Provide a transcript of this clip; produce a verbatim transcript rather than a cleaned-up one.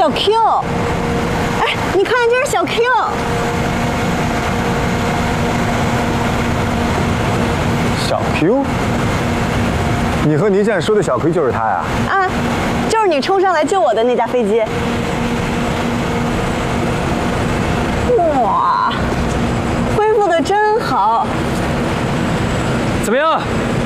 小 Q， 哎，你看，这是小 Q。 小 Q？ 你和倪健说的小 Q 就是他呀？ 啊，就是你冲上来救我的那架飞机。